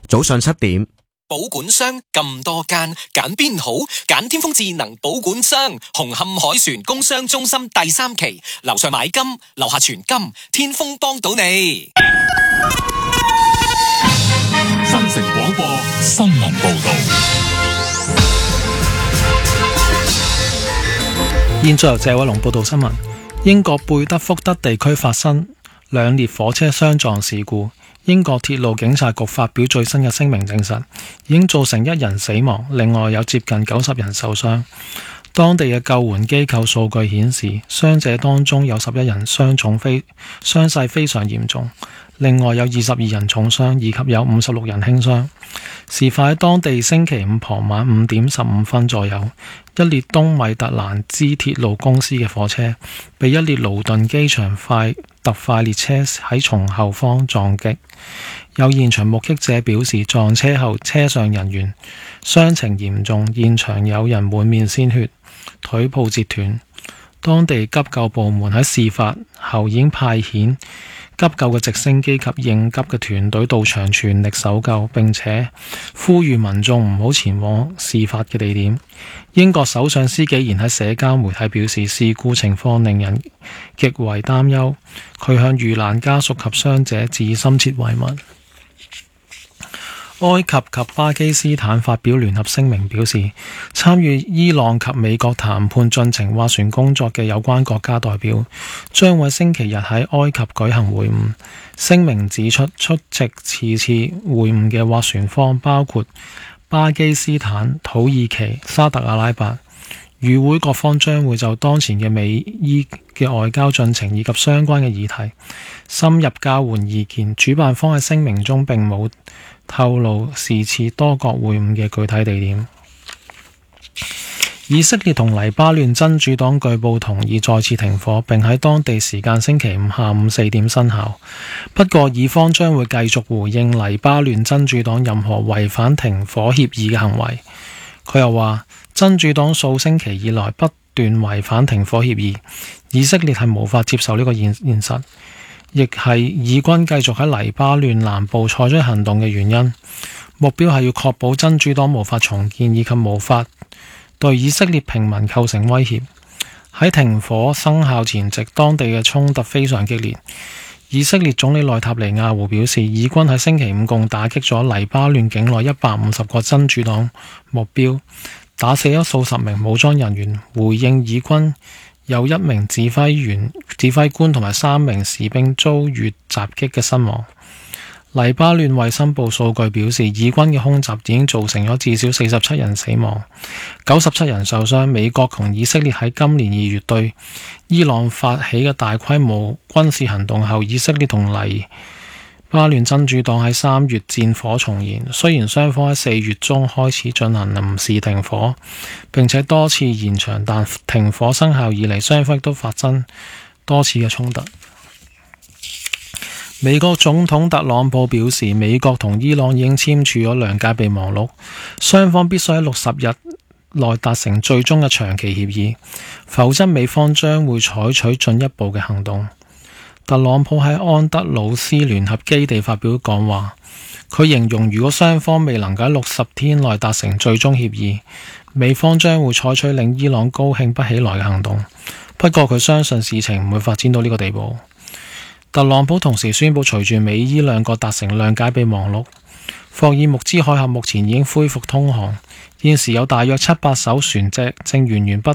早上7點。 保管箱咁多間，揀邊好？揀天風智能保管箱，紅磡海船工商中心第3期，樓上買金，樓下存金，天風幫到你。 新城廣播新聞報道。 現在由謝偉龍報道新聞。英國貝德福德地區發生2列火車相撞事故。英國鐵路警察局發表最新嘅聲明，證實已經造成1人死亡，另外有接近90人受傷。當地嘅救援機構數據顯示，傷者當中有11人傷勢非常嚴重，另外有22人重傷，以及有56人輕傷。事發喺當地星期五傍晚5點15分左右，一列東米特蘭茲鐵路公司嘅火車被一列勞頓機場特快列車喺從後方撞擊。有現場目擊者表示，撞車後車上人員傷情嚴重，現場有人滿面鮮血，腿部折斷。當地急救部門喺事發後已經派遣急救嘅直升機及應急嘅團隊到場全力搜救，並且呼籲民眾唔好前往事發嘅地點。英國首相施紀賢喺社交媒體表示，事故情況令人極為擔憂，佢向遇難家屬及傷者致以深切慰問。埃及及巴基斯坦發表聯合聲明，表示參與伊朗及美國談判進程斡旋工作嘅有關國家代表將會星期日喺埃及舉行會晤。聲明指出，出席此次會晤嘅斡旋方包括巴基斯坦、土耳其、沙特阿拉伯。與會各方將會就當前嘅美伊嘅外交進程以及相關嘅議題深入交換意見。主辦方喺聲明中並冇透露是次多國會晤嘅具體地點。以色列同黎巴嫩真主黨據報同意再次停火，並喺當地時間星期五下午4點生效。不過以方將會繼續回應黎巴嫩真主黨任何違反停火協議嘅行為。佢又話，真主黨數星期以來不斷違反停火協議，以色列係無法接受呢個現實，亦係以軍繼續喺黎巴嫩南部採取行動嘅原因。目標係要確保真主黨無法重建，以及無法對以色列平民構成威脅。喺停火生效前夕，當地嘅衝突非常激烈。以色列總理內塔尼亞胡表示，以軍喺星期五共打擊咗黎巴嫩境內150個真主黨目標，打死咗數十名武裝人員。回應以軍有1名指揮官同埋3名士兵遭遇襲擊嘅身亡。黎巴嫩衛生部數據表示，以軍嘅空襲已經造成咗至少47人死亡、97人受傷。美國同以色列喺今年2月對伊朗發起嘅大規模軍事行動後，以色列同黎巴嫩真主黨喺3月戰火重燃。雖然雙方喺4月中開始進行臨時停火，並且多次延長，但停火生效以嚟，雙方都發生多次嘅衝突。美國總統特朗普表示，美國同伊朗已經簽署咗諒解備忘錄，雙方必須喺60日內達成最終嘅長期協議，否則美方將會採取進一步嘅行動。特朗普喺安德魯斯聯合基地發表講話，佢形容如果雙方未能夠喺60天內達成最終協議，美方將會採取令伊朗高興不起來嘅行動。不過佢相信事情唔會發展到呢個地步。特朗普同時宣布，隨住美伊兩國達成諒解備忘錄，霍爾木茲海峽目前已經恢復通航，現時有大約700艘船隻正源源不